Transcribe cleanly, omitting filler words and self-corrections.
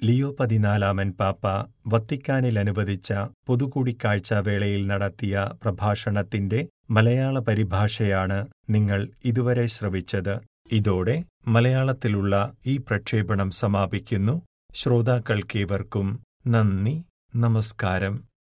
Leo 14 പാപ്പ വത്തിക്കാനിൽ അനുവദിച്ച പൊതുകൂടിക്കാഴ്ചാവേളയിൽ നടത്തിയ പ്രഭാഷണത്തിന്റെ മലയാള പരിഭാഷയാണ് നിങ്ങൾ ഇതുവരെ ശ്രവിച്ചത്. ഇതോടെ മലയാളത്തിലുള്ള ഈ പ്രക്ഷേപണം സമാപിക്കുന്നു. ശ്രോതാക്കൾക്കേവർക്കും നന്ദി, നമസ്കാരം.